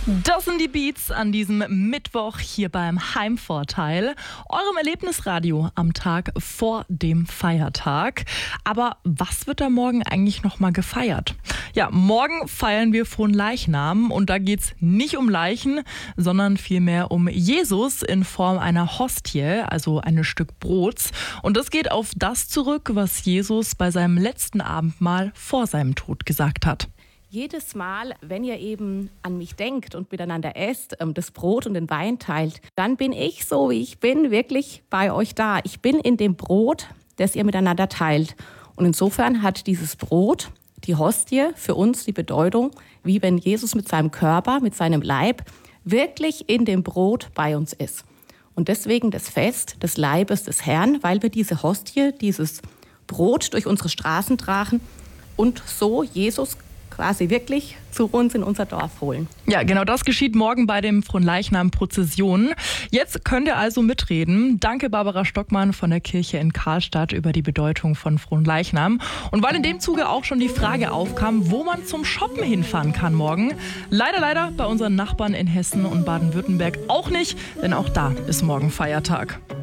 Das sind die Beats an diesem Mittwoch hier beim Heimvorteil, eurem Erlebnisradio am Tag vor dem Feiertag. Aber was wird da morgen eigentlich nochmal gefeiert? Ja, morgen feiern wir Fronleichnam und da geht's nicht um Leichen, sondern vielmehr um Jesus in Form einer Hostie, also eines Stück Brots. Und das geht auf das zurück, was Jesus bei seinem letzten Abendmahl vor seinem Tod gesagt hat. Jedes Mal, wenn ihr eben an mich denkt und miteinander esst, das Brot und den Wein teilt, dann bin ich so, wie ich bin, wirklich bei euch da. Ich bin in dem Brot, das ihr miteinander teilt. Und insofern hat dieses Brot, die Hostie, für uns die Bedeutung, wie wenn Jesus mit seinem Körper, mit seinem Leib wirklich in dem Brot bei uns ist. Und deswegen das Fest des Leibes des Herrn, weil wir diese Hostie, dieses Brot durch unsere Straßen tragen und so Jesus quasi wirklich zu uns in unser Dorf holen. Ja, genau das geschieht morgen bei dem Fronleichnam-Prozession. Jetzt könnt ihr also mitreden. Danke Barbara Stockmann von der Kirche in Karlstadt über die Bedeutung von Fronleichnam. Und weil in dem Zuge auch schon die Frage aufkam, wo man zum Shoppen hinfahren kann morgen. Leider bei unseren Nachbarn in Hessen und Baden-Württemberg auch nicht, denn auch da ist morgen Feiertag.